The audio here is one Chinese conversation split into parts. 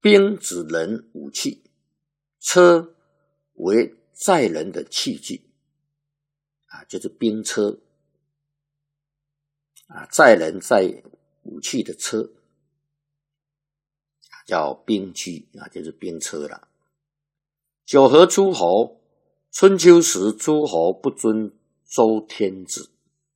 兵指人武器，车为载人的器具就是兵车载人载武器的车叫兵车就是兵车啦。九合诸侯，春秋时诸侯不尊周天子。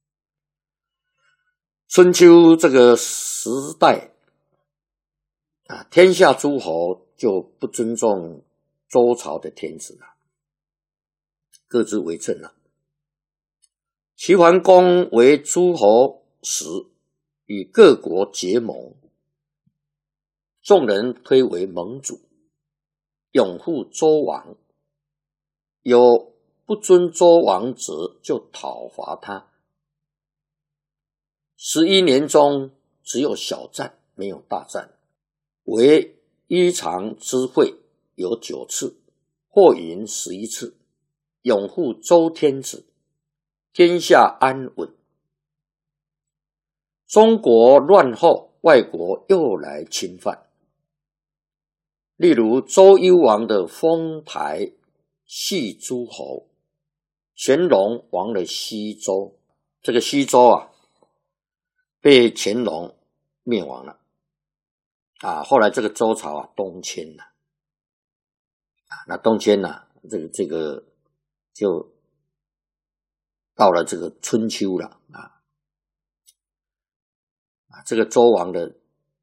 春秋这个时代天下诸侯就不尊重周朝的天子了，各自为政了。齐桓公为诸侯时，与各国结盟，众人推为盟主，拥护周王。有不尊周王者，就讨伐他。11年中只有小战，没有大战。为一常之会有9次，或赢11次，拥护周天子，天下安稳。中国乱后，外国又来侵犯。例如周幽王的封台系诸侯，乾隆亡了西周，这个西周被乾隆灭亡了后来这个周朝东迁了那东迁这个就到了这个春秋了这个周王的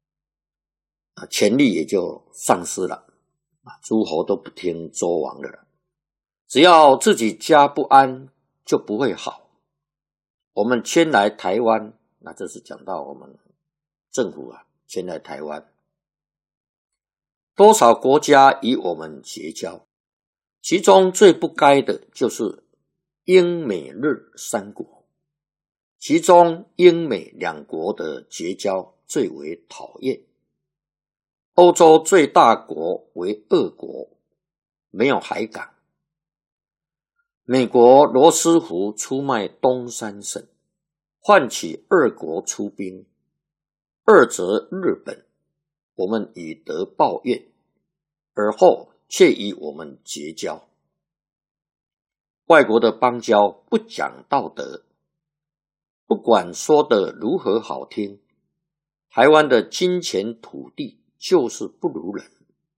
权力也就丧失了诸侯都不听周王的了。只要自己家不安，就不会好。我们迁来台湾，那这是讲到我们政府迁来台湾，多少国家与我们结交，其中最不该的就是英美日3国，其中英美2国的结交最为讨厌。欧洲最大国为俄国，没有海港。美国罗斯福出卖东三省，唤起2国出兵，2则日本，我们以德报怨，而后却与我们结交。外国的邦交不讲道德，不管说的如何好听，台湾的金钱土地就是不如人。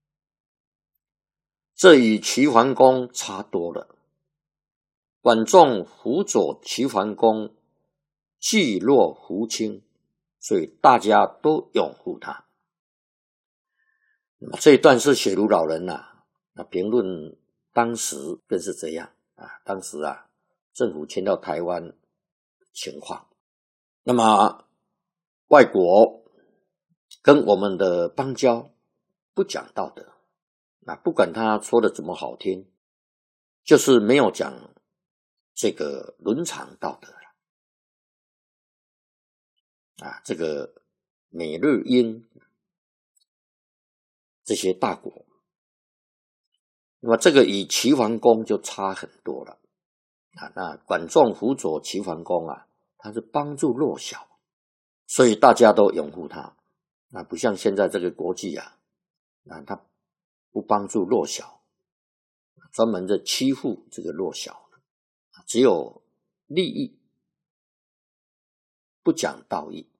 这与齐桓公差多了。管仲辅佐齐桓公，济弱扶倾，所以大家都拥护他。这一段是写如老人那评论当时更是这样当时政府迁到台湾情况。那么外国跟我们的邦交不讲道德，不管他说的怎么好听，就是没有讲这个伦常道德这个美日英这些大国，那么这个与齐桓公就差很多了那管仲辅佐齐桓公他是帮助弱小，所以大家都拥护他不像现在这个国际他不帮助弱小，专门的欺负这个弱小，只有利益，不讲道义。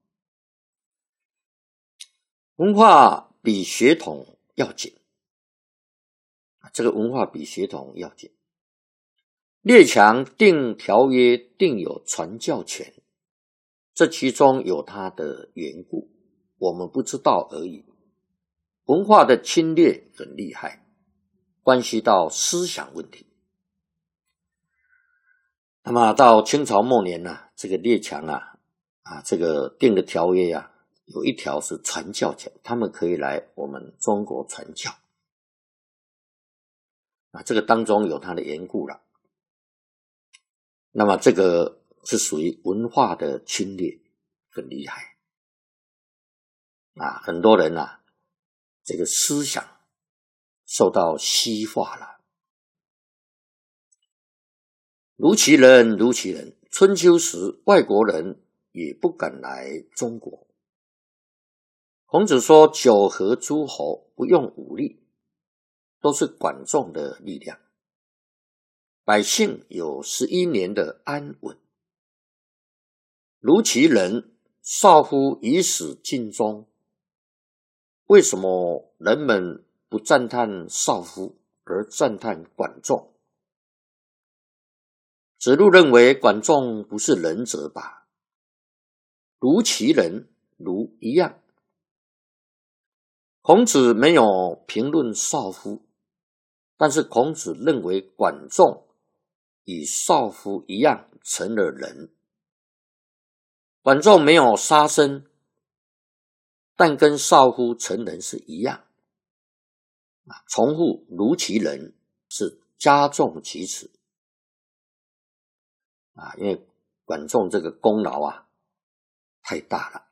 文化比血统要紧，这个文化比血统要紧。列强定条约定有传教权，这其中有它的缘故，我们不知道而已。文化的侵略很厉害，关系到思想问题。那么到清朝末年这个列强这个定的条约有一条是传教权，他们可以来我们中国传教这个当中有它的缘故了。那么这个是属于文化的侵略，很厉害很多人这个思想受到西化了。如其人，如其人。春秋时，外国人也不敢来中国。孔子说：“九合诸侯， 不用武力，都是管仲的力量，百姓有11年的安稳。如其人，少夫以死尽忠。为什么人们不赞叹少夫，而赞叹管仲？子路认为管仲不是仁者吧？如其人，如一样。孔子没有评论少夫，但是孔子认为管仲与少夫一样成了人。管仲没有杀生，但跟少夫成人是一样。重复如其人是加重其词。因为管仲这个功劳太大了。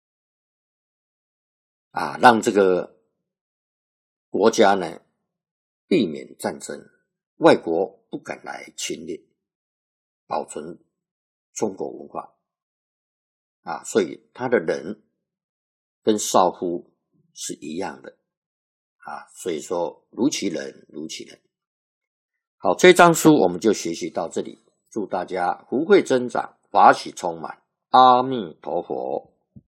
让这个国家呢避免战争，外国不敢来侵略，保存中国文化。所以他的人跟少夫是一样的。所以说如其人，如其人。好，这章书我们就学习到这里，祝大家福慧增长，法喜充满，阿弥陀佛。